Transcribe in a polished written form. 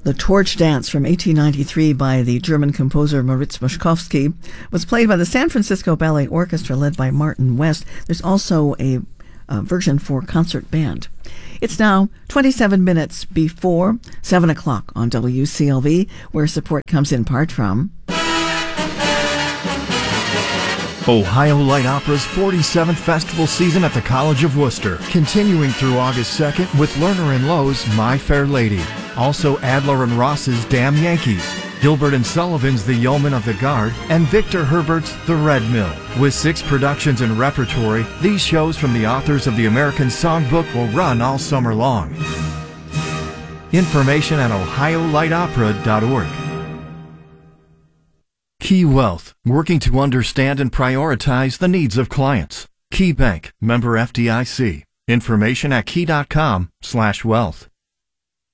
The Torch Dance from 1893 by the German composer Moritz Moszkowski was played by the San Francisco Ballet Orchestra led by Martin West. There's also a version for concert band. It's now 27 minutes before 7 o'clock on WCLV, where support comes in part from Ohio Light Opera's 47th festival season at the College of Worcester, continuing through August 2nd with Lerner and Lowe's My Fair Lady. Also Adler and Ross's Damn Yankees, Gilbert and Sullivan's The Yeoman of the Guard, and Victor Herbert's The Red Mill. With 6 productions in repertory, these shows from the authors of the American Songbook will run all summer long. Information at ohiolightopera.org. Key Wealth, working to understand and prioritize the needs of clients. Key Bank, member FDIC. Information at key.com/wealth.